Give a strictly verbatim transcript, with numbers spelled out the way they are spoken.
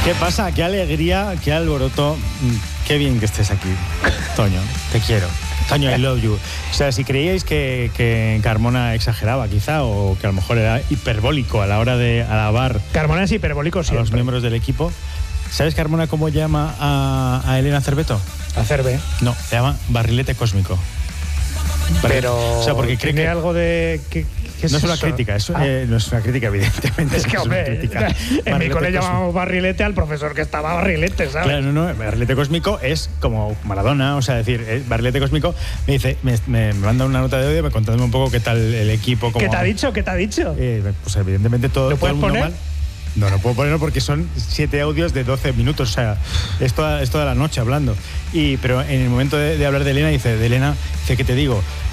¿Qué pasa? Qué alegría, qué alboroto. Qué bien que estés aquí, Toño. Te quiero. Toño, I love you. O sea, si creíais que, que Carmona exageraba quizá, o que a lo mejor era hiperbólico a la hora de alabar Carmona es hiperbólico siempre. a los miembros del equipo, ¿sabes Carmona cómo llama a, a Elena Cerveto? A Cerve. No, se llama barrilete cósmico. Pero o sea, porque cree tiene que algo de... ¿qué, qué es no es una eso? crítica, es, Ah. eh, no es una crítica, evidentemente. Es que, no hombre, es una crítica. en mi Barrilete cole cósmico. llamamos barrilete al profesor que estaba barrilete, ¿sabes? Claro, no, no, barrilete cósmico es como Maradona, o sea, decir, eh, barrilete cósmico me dice, me, me, me manda una nota de audio, me contándome un poco qué tal el equipo. Cómo, ¿Qué te ha dicho? ¿Qué te ha dicho? Eh, pues evidentemente todo, ¿Lo todo el puedes mundo poner? mal. No, no puedo ponerlo porque son siete audios de doce minutos, o sea, es toda, es toda la noche hablando. Y, pero en el momento de, de hablar de Elena, dice, de Elena, dice, ¿qué te digo?